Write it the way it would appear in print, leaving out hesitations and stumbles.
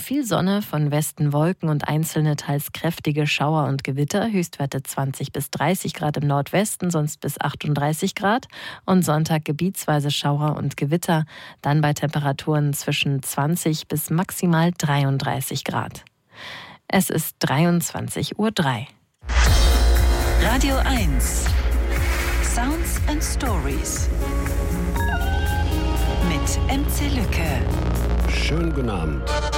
viel Sonne, von Westen Wolken und einzelne teils kräftige Schauer und Gewitter. Höchstwerte 20 bis 30 Grad im Nordwesten, sonst bis 38 Grad. Und Sonntag gebietsweise Schauer und Gewitter, dann bei Temperaturen zwischen 20 bis maximal 33 Grad. Es ist 23:03 Uhr. Radio 1 Sounds and Stories mit MC Lücke. Schönen guten Abend.